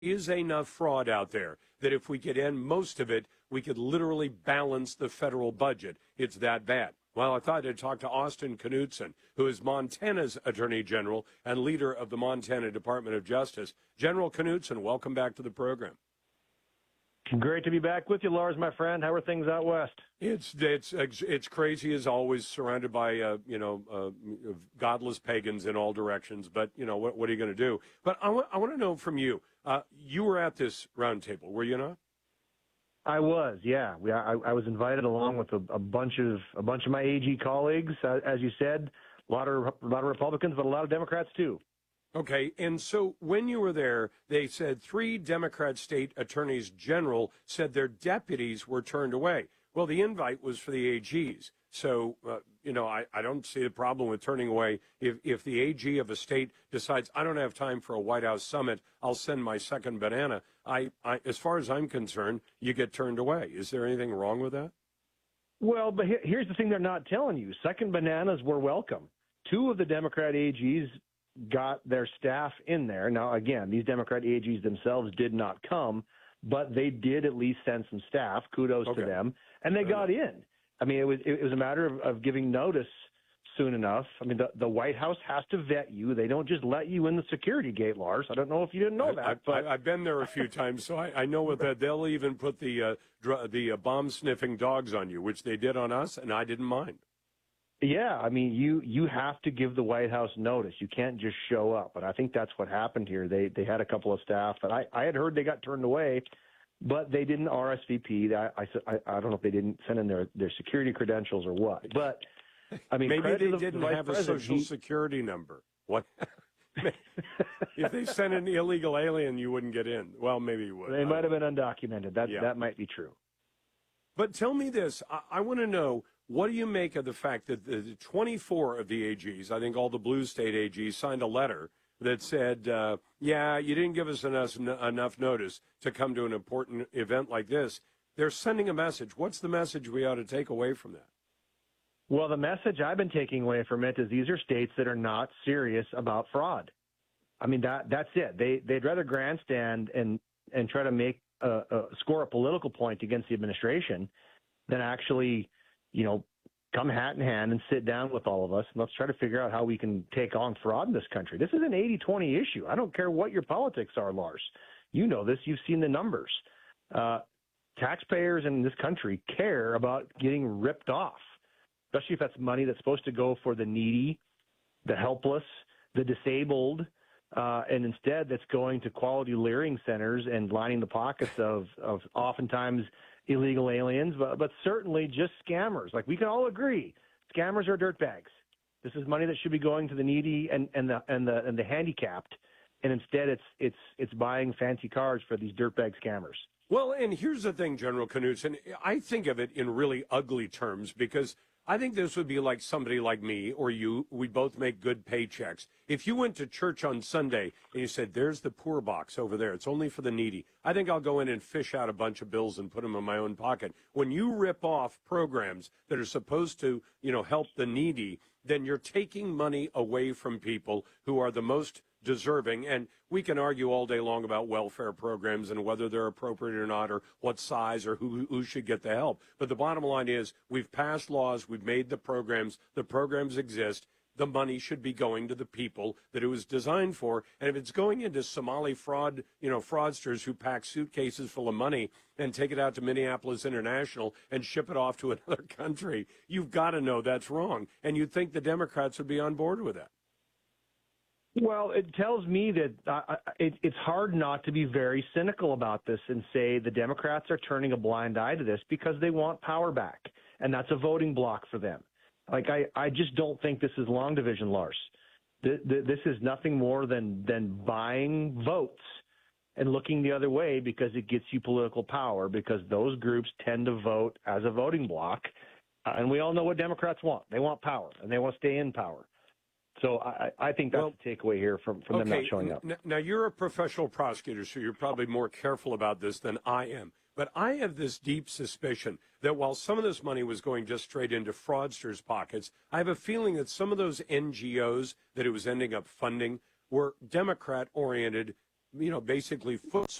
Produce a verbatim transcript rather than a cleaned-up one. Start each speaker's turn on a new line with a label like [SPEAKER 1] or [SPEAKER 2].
[SPEAKER 1] is enough fraud out there that if we could end most of it, we could literally balance the federal budget. It's that bad. Well, I thought I'd talk to Austin Knudsen, who is Montana's Attorney General and leader of the Montana Department of Justice. General Knudsen, welcome back to the program.
[SPEAKER 2] Great to be back with you, Lars, my friend. How are things out west?
[SPEAKER 1] It's it's it's crazy as always, surrounded by uh, you know uh, godless pagans in all directions. But you know what what are you going to do? But I want I want to know from you. Uh, you were at this roundtable, were you not?
[SPEAKER 2] I was, yeah. We, I, I was invited along with a, a bunch of a bunch of my A G colleagues, uh, as you said. A lot of a lot of Republicans, but a lot of Democrats too.
[SPEAKER 1] Okay, and so when you were there, they said three Democrat state attorneys general said their deputies were turned away. Well, the invite was for the A Gs. So, uh, you know, I, I don't see the problem with turning away. If, if the A G of a state decides, I don't have time for a White House summit, I'll send my second banana. I, I, as far as I'm concerned, you get turned away. Is there anything wrong with that?
[SPEAKER 2] Well, but here's the thing they're not telling you. Second bananas were welcome. Two of the Democrat A Gs got their staff in there. Now, again, these Democrat A Gs themselves did not come, but they did at least send some staff. Kudos
[SPEAKER 1] okay.
[SPEAKER 2] to them. And they got in. I mean, it was it was a matter of, of giving notice soon enough. I mean, the, the White House has to vet you. They don't just let you in the security gate, Lars. I don't know if you didn't know that.
[SPEAKER 1] I,
[SPEAKER 2] but
[SPEAKER 1] I, I've been there a few times, so I, I know what that. They'll even put the uh, dr- the uh, bomb-sniffing dogs on you, which they did on us, and I didn't mind.
[SPEAKER 2] Yeah, I mean, you you have to give the White House notice. You can't just show up. And I think that's what happened here. They they had a couple of staff that I, I had heard they got turned away, but they didn't R S V P. I, I, I don't know if they didn't send in their, their security credentials or what. But, I mean,
[SPEAKER 1] maybe they
[SPEAKER 2] the
[SPEAKER 1] didn't
[SPEAKER 2] Vice
[SPEAKER 1] have a
[SPEAKER 2] President,
[SPEAKER 1] social
[SPEAKER 2] he,
[SPEAKER 1] security number. What? If they sent an illegal alien, you wouldn't get in. Well, maybe you would.
[SPEAKER 2] They might have been undocumented. That,
[SPEAKER 1] yeah.
[SPEAKER 2] that might be true.
[SPEAKER 1] But tell me this. I, I want to know, what do you make of the fact that the twenty-four of the A Gs, I think all the blue state A Gs, signed a letter that said, uh, yeah, you didn't give us enough, enough notice to come to an important event like this. They're sending a message. What's the message we ought to take away from that?
[SPEAKER 2] Well, the message I've been taking away from it is these are states that are not serious about fraud. I mean, that that's it. They, they'd rather grandstand and, and try to make a, a score a political point against the administration than actually, you know, come hat in hand and sit down with all of us and let's try to figure out how we can take on fraud in this country. This is an eighty twenty issue. I don't care what your politics are, Lars. You know this. You've seen the numbers. Uh, taxpayers in this country care about getting ripped off, especially if that's money that's supposed to go for the needy, the helpless, the disabled, uh, and instead that's going to quality leering centers and lining the pockets of, of oftentimes illegal aliens, but, but certainly just scammers. Like, we can all agree, scammers are dirtbags. This is money that should be going to the needy and, and the and the and the handicapped, and instead it's it's it's buying fancy cars for these dirtbag scammers.
[SPEAKER 1] Well, and here's the thing, General Knudsen. I think of it in really ugly terms because I think this would be like somebody like me or you. We both make good paychecks. If you went to church on Sunday and you said, there's the poor box over there, it's only for the needy, I think I'll go in and fish out a bunch of bills and put them in my own pocket. When you rip off programs that are supposed to, you know, help the needy, then you're taking money away from people who are the most deserving. And we can argue all day long about welfare programs and whether they're appropriate or not, or what size, or who, who should get the help. But the bottom line is we've passed laws, we've made the programs, the programs exist. The money should be going to the people that it was designed for. And if it's going into Somali fraud, you know, fraudsters who pack suitcases full of money and take it out to Minneapolis International and ship it off to another country, you've got to know that's wrong. And you'd think the Democrats would be on board with that.
[SPEAKER 2] Well, it tells me that uh, it, it's hard not to be very cynical about this and say the Democrats are turning a blind eye to this because they want power back, and that's a voting block for them. Like, I, I just don't think this is long division, Lars. The, the, this is nothing more than, than buying votes and looking the other way because it gets you political power, because those groups tend to vote as a voting block. Uh, and we all know what Democrats want. They want power, and they want to stay in power. So I, I think that's
[SPEAKER 1] well,
[SPEAKER 2] the takeaway here from, from
[SPEAKER 1] okay,
[SPEAKER 2] them not showing up.
[SPEAKER 1] N- now, you're a professional prosecutor, so you're probably more careful about this than I am. But I have this deep suspicion that while some of this money was going just straight into fraudsters' pockets, I have a feeling that some of those N G Os that it was ending up funding were Democrat-oriented you know, basically foot